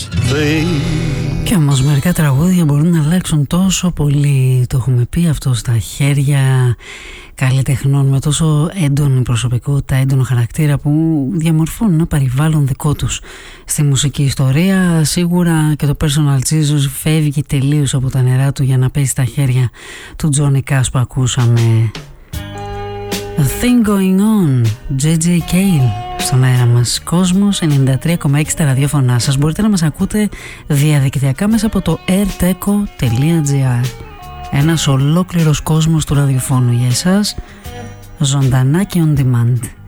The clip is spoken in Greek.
Κι όμως μερικά τραγούδια μπορούν να αλλάξουν τόσο πολύ. Το έχουμε πει αυτό, στα χέρια καλλιτεχνών με τόσο έντονη προσωπικότητα, έντονο χαρακτήρα, που διαμορφώνουν ένα περιβάλλον δικό τους στη μουσική ιστορία. Σίγουρα και το Personal Jesus φεύγει τελείως από τα νερά του για να πέσει στα χέρια του Johnny Cash που ακούσαμε. A Thing Going On, J.J. Cale στον αέρα μας. Κόσμος 93,6 τα ραδιόφωνά σας. Μπορείτε να μας ακούτε διαδικτυακά μέσα από το airteco.gr. Ένας ολόκληρος κόσμος του ραδιοφώνου για εσάς, ζωντανά και on demand.